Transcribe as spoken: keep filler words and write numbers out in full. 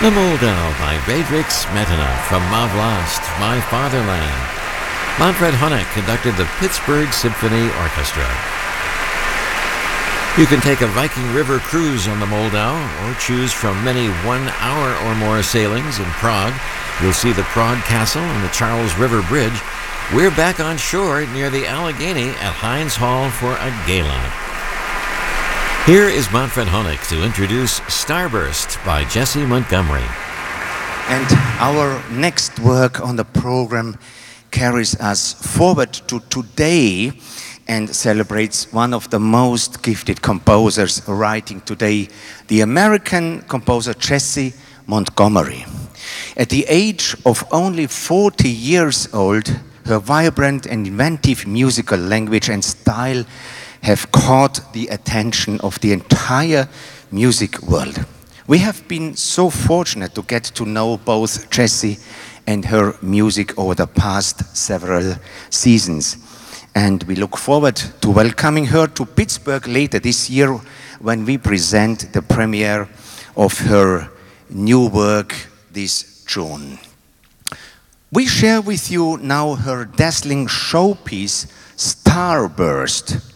The Moldau by Bedřich Smetana from Ma Vlast, My Fatherland. Manfred Honeck conducted the Pittsburgh Symphony Orchestra. You can take a Viking River cruise on the Moldau or choose from many one-hour or more sailings in Prague. You'll see the Prague Castle and the Charles River Bridge. We're back on shore near the Allegheny at Heinz Hall for a gala. Here is Manfred Honeck to introduce Starburst by Jesse Montgomery. And our next work on the program carries us forward to today and celebrates one of the most gifted composers writing today, the American composer Jesse Montgomery. At the age of only forty years old, her vibrant and inventive musical language and style have caught the attention of the entire music world. We have been so fortunate to get to know both Jessie and her music over the past several seasons. And we look forward to welcoming her to Pittsburgh later this year when we present the premiere of her new work this June. We share with you now her dazzling showpiece, Starburst.